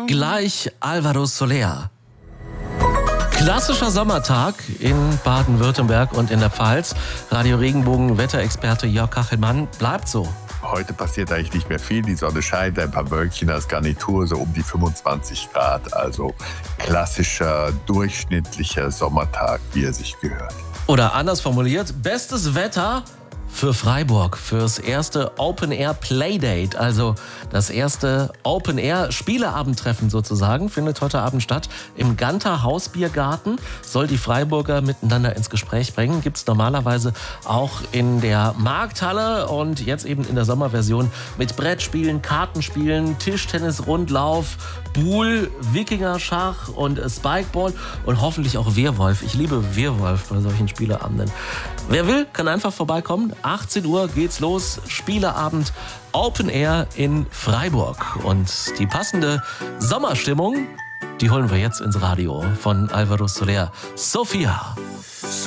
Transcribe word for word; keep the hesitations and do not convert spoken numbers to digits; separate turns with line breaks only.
Gleich Álvaro Soler. Klassischer Sommertag in Baden-Württemberg und in der Pfalz. Radio Regenbogen Wetterexperte Jörg Kachelmann bleibt so.
Heute passiert eigentlich nicht mehr viel. Die Sonne scheint, ein paar Wölkchen als Garnitur, so um die fünfundzwanzig Grad. Also klassischer, durchschnittlicher Sommertag, wie er sich gehört.
Oder anders formuliert, bestes Wetter für Freiburg, fürs erste Open-Air-Playdate, also das erste Open-Air-Spieleabendtreffen sozusagen, findet heute Abend statt. Im Ganter Hausbiergarten soll die Freiburger miteinander ins Gespräch bringen. Gibt es normalerweise auch in der Markthalle und jetzt eben in der Sommerversion mit Brettspielen, Kartenspielen, Tischtennis, Rundlauf, Buhl, Wikinger-Schach und Spikeball und hoffentlich auch Werwolf. Ich liebe Werwolf bei solchen Spieleabenden. Wer will, kann einfach vorbeikommen. achtzehn Uhr geht's los. Spieleabend Open Air in Freiburg. Und die passende Sommerstimmung, die holen wir jetzt ins Radio von Álvaro Soler. Sophia.